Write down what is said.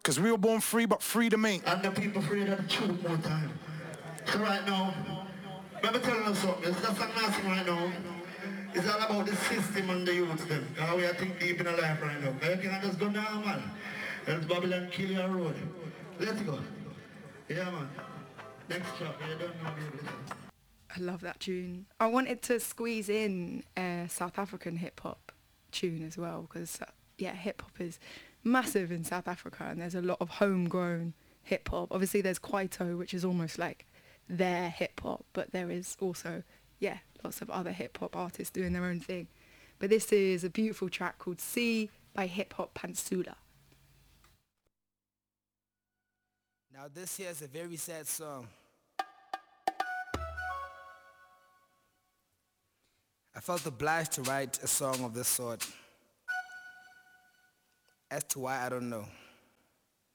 Cause we were born free, but freedom ain't. And the people free of the truth more time. So right now, let me tell you something. It's just a nothing right now. It's all about the system and the youth them. How we are think deep in our life right now. You can just go down, man. Let Babylon kill your road. Let's go. Yeah, man. Next track, you don't know me. I love that tune. I wanted to squeeze in a South African hip hop tune as well because, yeah, hip hop is massive in South Africa and there's a lot of homegrown hip hop. Obviously, there's Kwaito, which is almost like their hip hop, but there is also, yeah, lots of other hip hop artists doing their own thing. But this is a beautiful track called See by Hip Hop Pansula. Now this here is a very sad song. I felt obliged to write a song of this sort. As to why, I don't know.